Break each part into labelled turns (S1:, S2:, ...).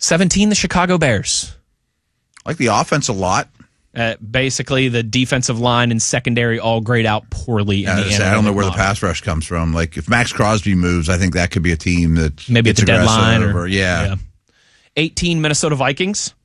S1: 17, the Chicago Bears.
S2: I like the offense a lot.
S1: Basically, the defensive line and secondary all grade out poorly.
S2: I don't know where the pass rush comes from. Like, if Max Crosby moves, I think that could be a team that
S1: maybe at the deadline.
S2: Or
S1: 18, Minnesota Vikings.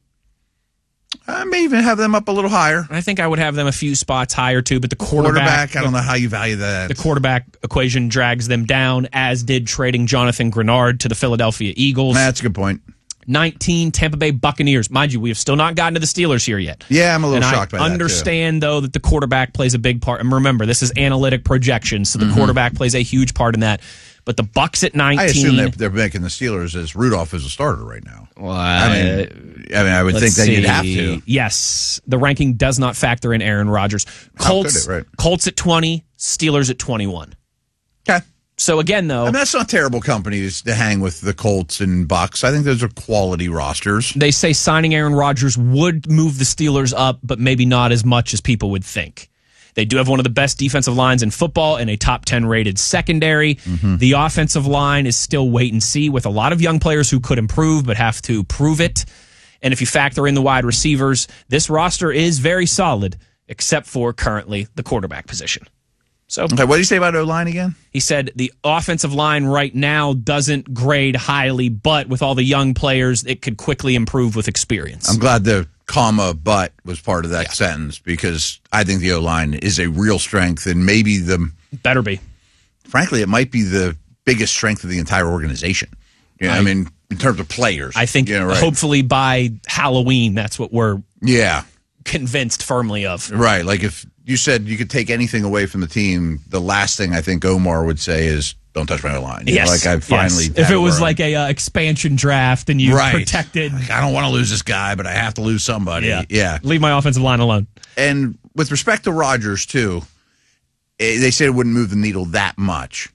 S2: I may even have them up a little higher.
S1: I think I would have them a few spots higher, too, but the quarterback
S2: I don't know how you value that.
S1: The quarterback equation drags them down, as did trading Jonathan Grenard to the Philadelphia Eagles.
S2: That's a good point.
S1: 19, Tampa Bay Buccaneers. Mind you, we have still not gotten to the Steelers here yet.
S2: Yeah, I'm a little shocked by that,
S1: I understand, though, that the quarterback plays a big part. And remember, this is analytic projection, so the quarterback plays a huge part in that. But the Bucs at 19.
S2: I assume they're making the Steelers as Rudolph as a starter right now.
S1: Well,
S2: I would think that you'd have to.
S1: Yes, the ranking does not factor in Aaron Rodgers. Colts at 20, Steelers at 21.
S2: Okay.
S1: So again, though,
S2: that's not terrible companies to hang with the Colts and Bucs. I think those are quality rosters.
S1: They say signing Aaron Rodgers would move the Steelers up, but maybe not as much as people would think. They do have one of the best defensive lines in football and a top 10 rated secondary. The offensive line is still wait and see with a lot of young players who could improve but have to prove it. And if you factor in the wide receivers, this roster is very solid, except for currently the quarterback position. So,
S2: okay, what did you say about O-line again?
S1: He said the offensive line right now doesn't grade highly, but with all the young players, it could quickly improve with experience.
S2: I'm glad the comma but was part of that sentence, because I think the O-line is a real strength, and maybe
S1: better be.
S2: Frankly, it might be the biggest strength of the entire organization. Yeah, I mean, in terms of players.
S1: I think hopefully by Halloween, that's what we're convinced firmly of.
S2: Right, like if you said you could take anything away from the team, the last thing I think Omar would say is, don't touch my O-line.
S1: Yes.
S2: Like I finally.
S1: If it was like a expansion draft and you protected.
S2: Like, I don't want to lose this guy, but I have to lose somebody. Yeah.
S1: Leave my offensive line alone.
S2: And with respect to Rodgers, too, they said it wouldn't move the needle that much.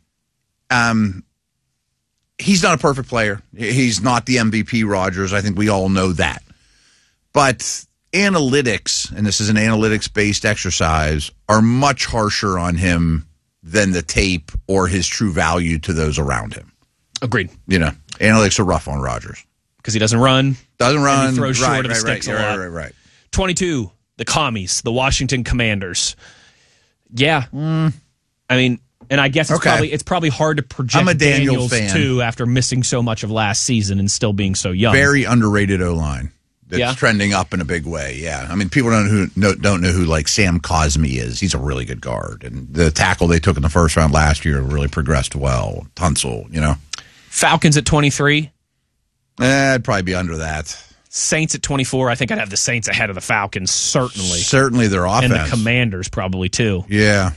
S2: He's not a perfect player. He's not the MVP Rodgers. I think we all know that. But analytics, and this is an analytics-based exercise, are much harsher on him than the tape or his true value to those around him.
S1: Agreed.
S2: Analytics are rough on Rodgers.
S1: Because he doesn't run.
S2: And
S1: he throws short of the sticks a lot.
S2: Right.
S1: 22, the Commies, the Washington Commanders. Yeah. I mean, and I guess it's probably hard to project
S2: I'm a Daniels
S1: fan, too, after missing so much of last season and still being so young.
S2: Very underrated O-line. That's trending up in a big way, I mean, people don't know who like Sam Cosme is. He's a really good guard. And the tackle they took in the first round last year really progressed well. Tunsil,
S1: Falcons at 23.
S2: I'd probably be under that.
S1: Saints at 24. I think I'd have the Saints ahead of the Falcons, certainly.
S2: Certainly their offense.
S1: And the Commanders probably, too.
S2: Yeah.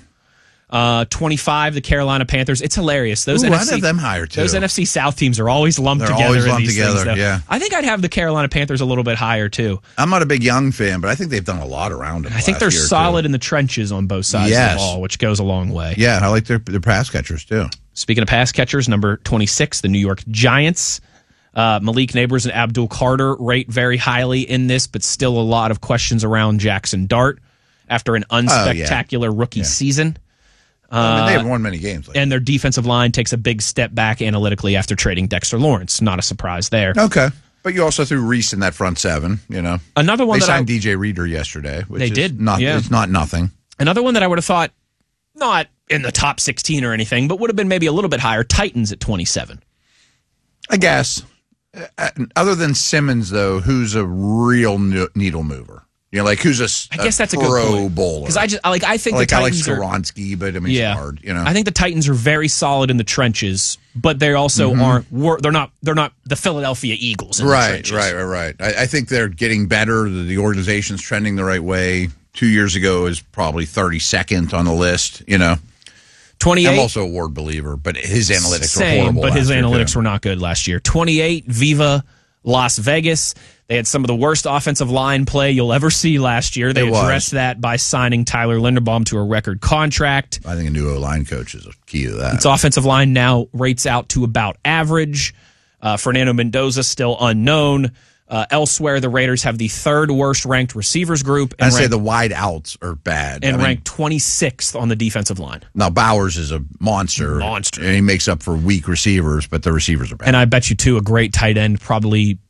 S1: 25, the Carolina Panthers. It's hilarious.
S2: I'd have them higher, too.
S1: Those NFC South teams are always lumped together.
S2: Always lumped
S1: these
S2: together,
S1: things,
S2: yeah.
S1: I think I'd have the Carolina Panthers a little bit higher, too.
S2: I'm not a big Young fan, but I think they've done a lot around them.
S1: I think they're solid in the trenches on both sides of the ball, which goes a long way.
S2: Yeah, I like their pass catchers, too.
S1: Speaking of pass catchers, number 26, the New York Giants. Malik Nabers and Abdul Carter rate very highly in this, but still a lot of questions around Jackson Dart after an unspectacular rookie season.
S2: They haven't won many games.
S1: And their defensive line takes a big step back analytically after trading Dexter Lawrence. Not a surprise there.
S2: Okay. But you also threw Reese in that front seven,
S1: Another one
S2: they signed DJ Reader yesterday. Which
S1: they did.
S2: It's not nothing.
S1: Another one that I would have thought, not in the top 16 or anything, but would have been maybe a little bit higher, Titans at 27.
S2: I guess. Other than Simmons, though, who's a real needle mover? Who's
S1: I guess that's a good
S2: pro bowler?
S1: Because I think the Titans
S2: I like Skoronski, but I mean, it's hard.
S1: I think the Titans are very solid in the trenches, but they also aren't. They're not the Philadelphia Eagles. In the trenches.
S2: Right. I think they're getting better. The organization's trending the right way. 2 years ago, it was probably 32nd on the list.
S1: 28.
S2: I'm also a Ward believer, but his analytics were horrible.
S1: But his analytics were not good last year. 28, Viva Las Vegas. They had some of the worst offensive line play you'll ever see last year. They addressed that by signing Tyler Linderbaum to a record contract.
S2: I think a new O-line coach is a key to that.
S1: Its offensive line now rates out to about average. Fernando Mendoza still unknown. Elsewhere, the Raiders have the third worst ranked receivers group.
S2: I'd say the wide outs are bad.
S1: And ranked 26th on the defensive line.
S2: Now, Bowers is a monster. And he makes up for weak receivers, but the receivers are bad.
S1: And I bet you, too, a great tight end, probably